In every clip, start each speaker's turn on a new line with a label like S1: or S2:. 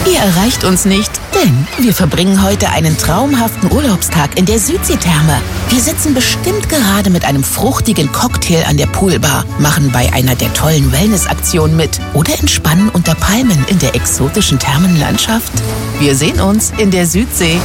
S1: Ihr erreicht uns nicht, denn wir verbringen heute einen traumhaften Urlaubstag in der Südseetherme. Wir sitzen bestimmt gerade mit einem fruchtigen Cocktail an der Poolbar, machen bei einer der tollen Wellnessaktionen mit oder entspannen unter Palmen in der exotischen Thermenlandschaft. Wir sehen uns in der Südsee.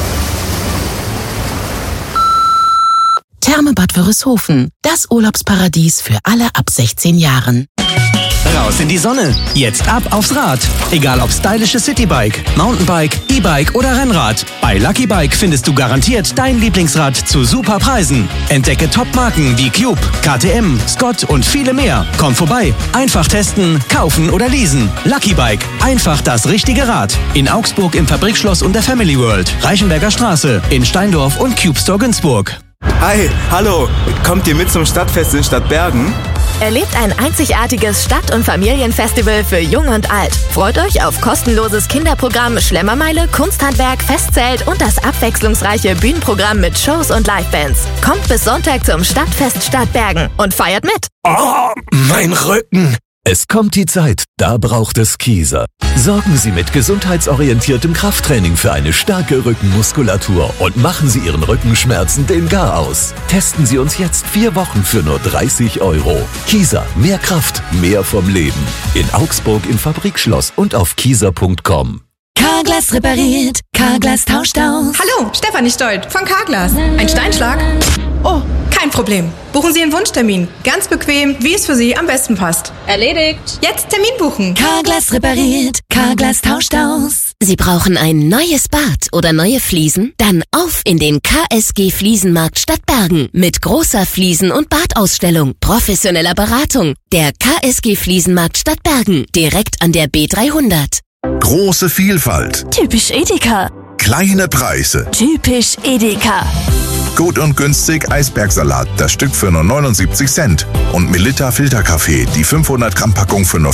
S1: Therme Bad Wörishofen, das Urlaubsparadies für alle ab 16 Jahren.
S2: Raus in die Sonne. Jetzt ab aufs Rad. Egal ob stylisches Citybike, Mountainbike, E-Bike oder Rennrad. Bei Lucky Bike findest du garantiert dein Lieblingsrad zu super Preisen. Entdecke Top-Marken wie Cube, KTM, Scott und viele mehr. Komm vorbei. Einfach testen, kaufen oder leasen. Lucky Bike. Einfach das richtige Rad. In Augsburg im Fabrikschloss und der Family World. Reichenberger Straße. In Steindorf und Cube Store Günzburg.
S3: Hi, hallo. Kommt ihr mit zum Stadtfest in Stadtbergen?
S4: Erlebt ein einzigartiges Stadt- und Familienfestival für Jung und Alt. Freut euch auf kostenloses Kinderprogramm, Schlemmermeile, Kunsthandwerk, Festzelt und das abwechslungsreiche Bühnenprogramm mit Shows und Livebands. Kommt bis Sonntag zum Stadtfest Stadtbergen und feiert mit.
S5: Oh, mein Rücken. Es kommt die Zeit, da braucht es Kieser. Sorgen Sie mit gesundheitsorientiertem Krafttraining für eine starke Rückenmuskulatur und machen Sie Ihren Rückenschmerzen den Gar aus. Testen Sie uns jetzt 4 Wochen für nur 30 €. Kieser, mehr Kraft, mehr vom Leben. In Augsburg im Fabrikschloss und auf kieser.com.
S6: Carglass repariert, Carglass tauscht aus.
S7: Hallo, Stefanie Stolt von Carglass. Ein Steinschlag? Oh, kein Problem. Buchen Sie einen Wunschtermin. Ganz bequem, wie es für Sie am besten passt. Erledigt. Jetzt Termin buchen.
S6: Carglass repariert, Carglass tauscht aus.
S4: Sie brauchen ein neues Bad oder neue Fliesen? Dann auf in den KSG Fliesenmarkt Stadtbergen mit großer Fliesen- und Badausstellung, professioneller Beratung. Der KSG Fliesenmarkt Stadtbergen, direkt an der B300.
S8: Große Vielfalt.
S6: Typisch Edeka.
S8: Kleine Preise.
S6: Typisch Edeka.
S8: Gut und günstig Eisbergsalat, das Stück für nur 79 Cent. Und Melitta Filterkaffee, die 500 Gramm Packung für nur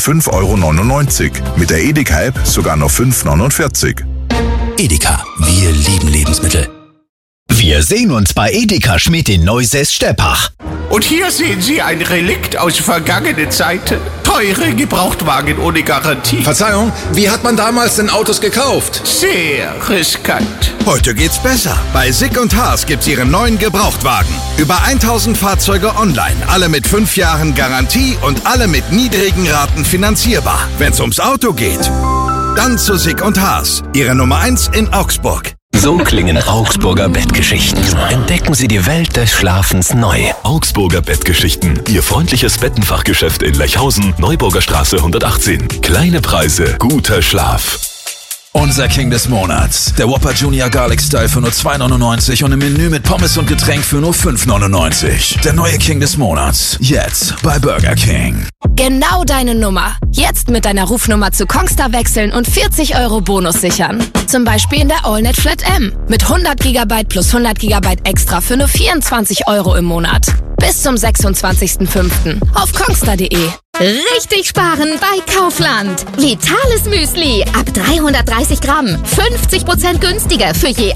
S8: 5,99 €. Mit der Edeka-App sogar nur 5,49 €.
S9: Edeka, wir lieben Lebensmittel. Wir sehen uns bei Edeka Schmidt in Neusäß-Steppach.
S10: Und hier sehen Sie ein Relikt aus vergangenen Zeiten. Teure Gebrauchtwagen ohne Garantie.
S11: Verzeihung, wie hat man damals denn Autos gekauft?
S10: Sehr riskant.
S11: Heute geht's besser. Bei Sick & Haas gibt's Ihren neuen Gebrauchtwagen. Über 1000 Fahrzeuge online, alle mit 5 Jahren Garantie und alle mit niedrigen Raten finanzierbar. Wenn's ums Auto geht, dann zu Sick & Haas. Ihre Nummer 1 in Augsburg.
S9: So klingen Augsburger Bettgeschichten. Entdecken Sie die Welt des Schlafens neu.
S5: Augsburger Bettgeschichten. Ihr freundliches Bettenfachgeschäft in Lechhausen, Neuburger Straße 118. Kleine Preise, guter Schlaf.
S12: Unser King des Monats. Der Whopper Junior Garlic Style für nur 2,99 € und im Menü mit Pommes und Getränk für nur 5,99 €. Der neue King des Monats. Jetzt bei Burger King.
S4: Genau deine Nummer. Jetzt mit deiner Rufnummer zu Kongstar wechseln und 40 € Bonus sichern. Zum Beispiel in der AllNet Flat M. Mit 100 GB plus 100 GB extra für nur 24 € im Monat. Bis zum 26.05. auf kongstar.de.
S13: Richtig sparen bei Kaufland. Vitales Müsli ab 330 Gramm. 50% günstiger für je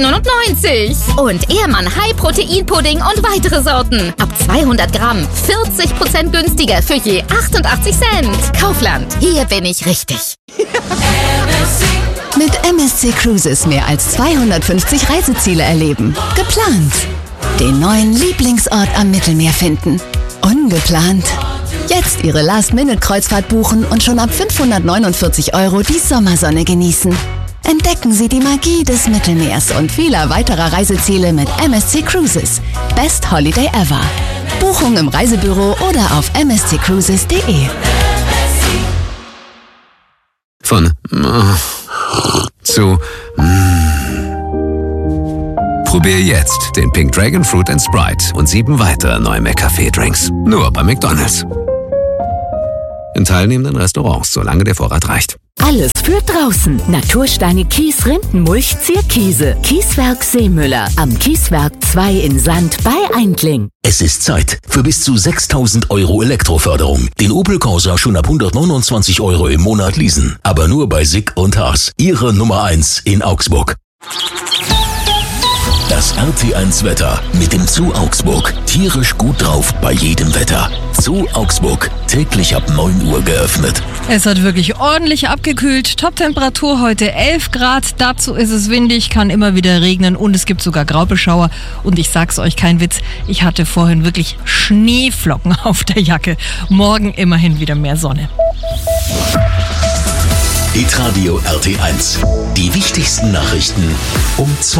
S13: 1,99 €. Und Ehrmann High Protein Pudding und weitere Sorten. Ab 200 Gramm. 40% günstiger für je 88 Cent. Kaufland. Hier bin ich richtig.
S6: Mit MSC Cruises mehr als 250 Reiseziele erleben. Geplant. Den neuen Lieblingsort am Mittelmeer finden. Ungeplant. Jetzt Ihre Last-Minute-Kreuzfahrt buchen und schon ab 549 € die Sommersonne genießen. Entdecken Sie die Magie des Mittelmeers und vieler weiterer Reiseziele mit MSC Cruises. Best Holiday ever. Buchung im Reisebüro oder auf msccruises.de.
S14: Von zu Probier jetzt den Pink Dragon Fruit & Sprite und 7 weitere neue McCafé-Drinks. Nur bei McDonald's. In teilnehmenden Restaurants, solange der Vorrat reicht.
S1: Alles für draußen. Natursteine Kies, Rindenmulch, Zierkiese. Kieswerk Seemüller. Am Kieswerk 2 in Sand bei Eindling.
S15: Es ist Zeit für bis zu 6.000 € Elektroförderung. Den Opel Corsa schon ab 129 € im Monat leasen. Aber nur bei Sick & Haas. Ihre Nummer 1 in Augsburg. Das RT1 Wetter mit dem Zoo Augsburg. Tierisch gut drauf bei jedem Wetter. Zoo Augsburg, täglich ab 9 Uhr geöffnet.
S16: Es hat wirklich ordentlich abgekühlt. Toptemperatur heute 11 Grad. Dazu ist es windig, kann immer wieder regnen und es gibt sogar Graupelschauer. Und ich sag's euch, kein Witz, ich hatte vorhin wirklich Schneeflocken auf der Jacke. Morgen immerhin wieder mehr Sonne.
S15: Hitradio RT1. Die wichtigsten Nachrichten um 2.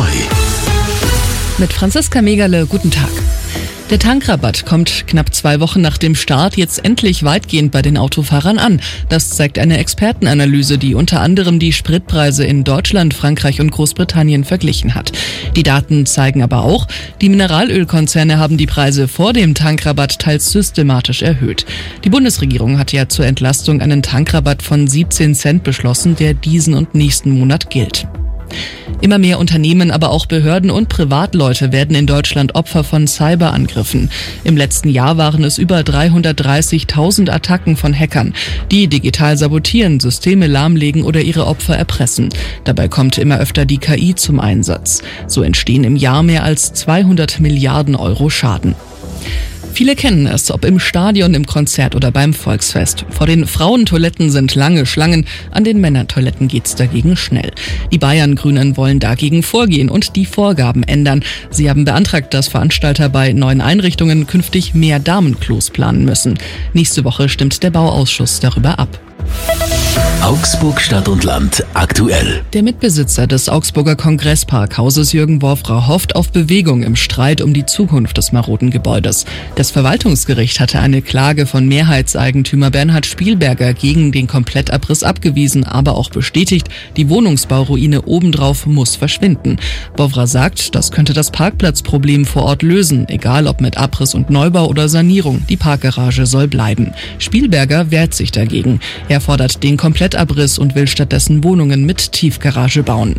S17: Mit Franziska Megerle, guten Tag. Der Tankrabatt kommt knapp 2 Wochen nach dem Start jetzt endlich weitgehend bei den Autofahrern an. Das zeigt eine Expertenanalyse, die unter anderem die Spritpreise in Deutschland, Frankreich und Großbritannien verglichen hat. Die Daten zeigen aber auch, die Mineralölkonzerne haben die Preise vor dem Tankrabatt teils systematisch erhöht. Die Bundesregierung hat ja zur Entlastung einen Tankrabatt von 17 Cent beschlossen, der diesen und nächsten Monat gilt. Immer mehr Unternehmen, aber auch Behörden und Privatleute werden in Deutschland Opfer von Cyberangriffen. Im letzten Jahr waren es über 330.000 Attacken von Hackern, die digital sabotieren, Systeme lahmlegen oder ihre Opfer erpressen. Dabei kommt immer öfter die KI zum Einsatz. So entstehen im Jahr mehr als 200 Milliarden Euro Schaden. Viele kennen es, ob im Stadion, im Konzert oder beim Volksfest. Vor den Frauentoiletten sind lange Schlangen, an den Männertoiletten geht's dagegen schnell. Die Bayern-Grünen wollen dagegen vorgehen und die Vorgaben ändern. Sie haben beantragt, dass Veranstalter bei neuen Einrichtungen künftig mehr Damenklos planen müssen. Nächste Woche stimmt der Bauausschuss darüber ab.
S15: Augsburg Stadt und Land aktuell.
S17: Der Mitbesitzer des Augsburger Kongressparkhauses Jürgen Wowra hofft auf Bewegung im Streit um die Zukunft des maroden Gebäudes. Das Verwaltungsgericht hatte eine Klage von Mehrheitseigentümer Bernhard Spielberger gegen den Komplettabriss abgewiesen, aber auch bestätigt, die Wohnungsbauruine obendrauf muss verschwinden. Wowra sagt, das könnte das Parkplatzproblem vor Ort lösen, egal ob mit Abriss und Neubau oder Sanierung. Die Parkgarage soll bleiben. Spielberger wehrt sich dagegen. Er fordert den Komplettabriss und will stattdessen Wohnungen mit Tiefgarage bauen.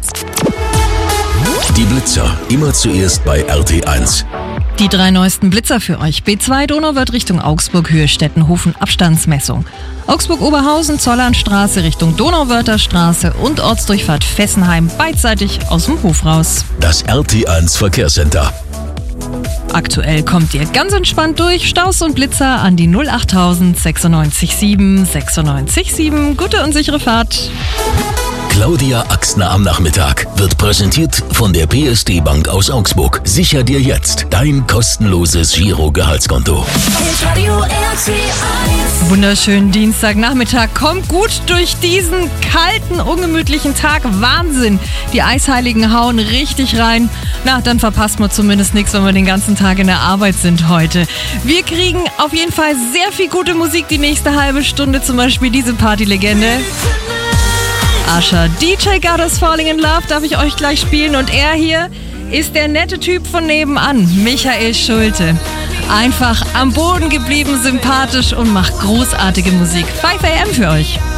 S15: Die Blitzer, immer zuerst bei RT1.
S16: Die 3 neuesten Blitzer für euch. B2 Donauwörth Richtung Augsburg, Höhe Stettenhofen, Abstandsmessung. Augsburg-Oberhausen, Zollernstraße Richtung Donauwörther Straße und Ortsdurchfahrt Fessenheim beidseitig aus dem Hof raus.
S15: Das RT1 Verkehrscenter.
S16: Aktuell kommt ihr ganz entspannt durch. Staus und Blitzer an die 08000 967 967. Gute und sichere Fahrt.
S15: Claudia Axner am Nachmittag wird präsentiert von der PSD Bank aus Augsburg. Sicher dir jetzt dein kostenloses Giro-Gehaltskonto.
S16: Wunderschönen Dienstagnachmittag. Kommt gut durch diesen kalten, ungemütlichen Tag. Wahnsinn. Die Eisheiligen hauen richtig rein. Na, dann verpasst man zumindest nichts, wenn wir den ganzen Tag in der Arbeit sind heute. Wir kriegen auf jeden Fall sehr viel gute Musik die nächste halbe Stunde. Zum Beispiel diese Partylegende. Usher, DJ Got Us Falling in Love darf ich euch gleich spielen. Und er hier ist der nette Typ von nebenan, Michael Schulte. Einfach am Boden geblieben, sympathisch und macht großartige Musik. 5 AM für euch.